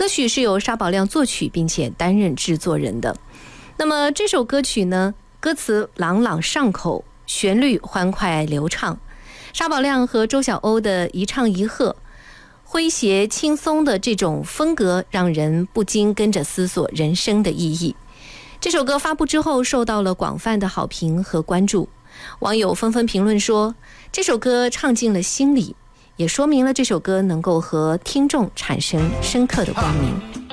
歌曲是由沙宝亮作曲并且担任制作人的。那么这首歌曲呢，歌词朗朗上口，旋律欢快流畅，沙宝亮和周晓鸥的一唱一和，诙谐轻松的这种风格让人不禁跟着思索人生的意义。这首歌发布之后受到了广泛的好评和关注，网友纷纷评论说，这首歌唱进了心里，也说明了这首歌能够和听众产生深刻的共鸣。